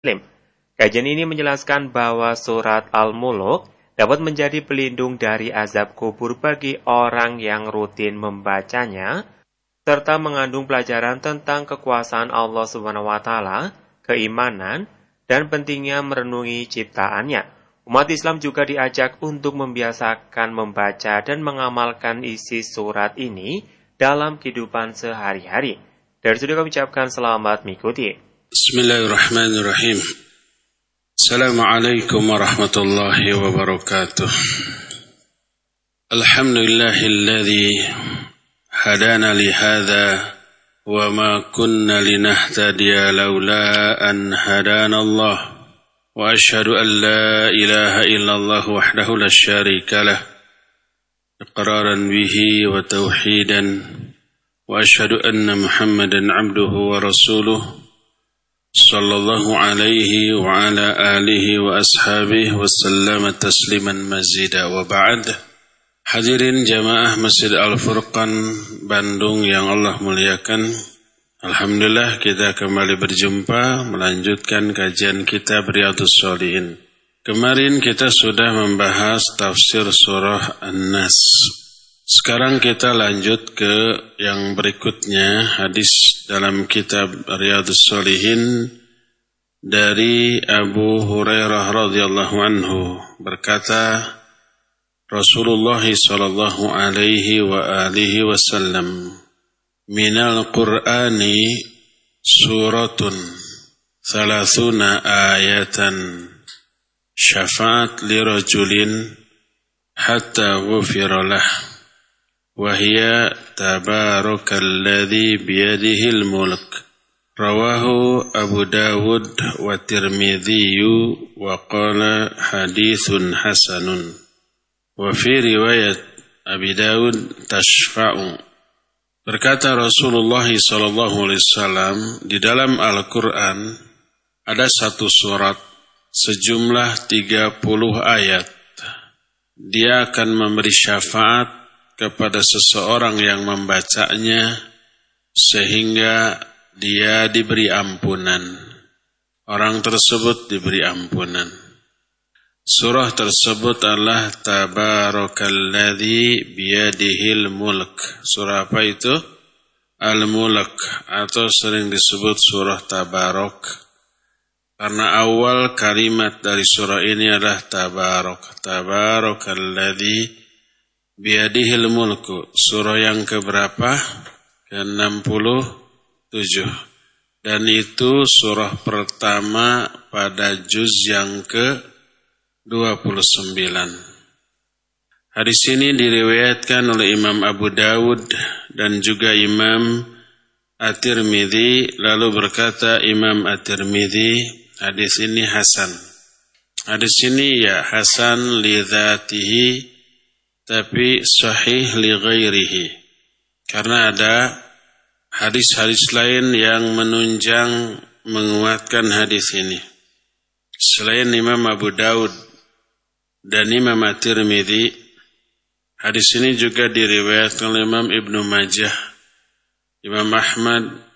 Muslim. Kajian ini menjelaskan bahwa surat Al-Mulk dapat menjadi pelindung dari azab kubur bagi orang yang rutin membacanya, serta mengandung pelajaran tentang kekuasaan Allah SWT, keimanan, dan pentingnya merenungi ciptaannya. Umat Islam juga diajak untuk membiasakan membaca dan mengamalkan isi surat ini dalam kehidupan sehari-hari. Dari situ kami ucapkan selamat mengikuti. Bismillahirrahmanirrahim. Assalamualaikum warahmatullahi wabarakatuh. Alhamdulillahilladzi hadana lihadza wa ma kunna linahtadiya laula an hadana Allah. Wa ashhadu an la ilaha illallah wahdahu la syarika lah. Iqraran bihi wa tauhidan. Wa ashhadu anna Muhammadan abduhu wa rasuluh. Sallallahu alaihi wa ala alihi wa ashabihi wa sallama tasliman mazida wa ba'd. Hadirin jamaah Masjid Al-Furqan Bandung yang Allah muliakan, alhamdulillah kita kembali berjumpa melanjutkan kajian kitab Riyadhus Shalihin. Kemarin kita sudah membahas tafsir surah An-Nas. Sekarang kita lanjut ke yang berikutnya, hadis dalam kitab Riyadhus Shalihin dari Abu Hurairah radhiyallahu anhu berkata, Rasulullah sallallahu alaihi wa alihi wasallam, minal Qur'ani suratun 30 ayatan syafa'at lirajulin hatta ghufira lah. وهي تبارك الذي بيده الملك رواه أبو داود والترمذي وقال حديث حسن وفي رواية أبي داود تشفع. Berkata Rasulullah SAW, di dalam Al-Quran ada satu surat sejumlah 30 ayat. Dia akan memberi syafaat kepada seseorang yang membacanya sehingga dia diberi ampunan. Orang tersebut diberi ampunan. Surah tersebut adalah Tabarakalladzi biyadihil mulk. Surah apa itu? Al-Mulk, atau sering disebut surah Tabarak. Karena awal kalimat dari surah ini adalah Tabarak. Tabarakalladzi biyadihil mulku, surah yang keberapa? Ke-67. Dan itu surah pertama pada juz yang ke-29. Hadis ini diriwayatkan oleh Imam Abu Dawud dan juga Imam At-Tirmidzi. Lalu berkata Imam At-Tirmidzi, hadis ini hasan. Hadis ini ya hasan li dzatihi, tapi sahih li ghairihi, karena ada hadis-hadis lain yang menunjang menguatkan hadis ini. Selain Imam Abu Daud dan Imam At-Tirmidzi, hadis ini juga diriwayatkan oleh Imam Ibnu Majah, Imam Ahmad,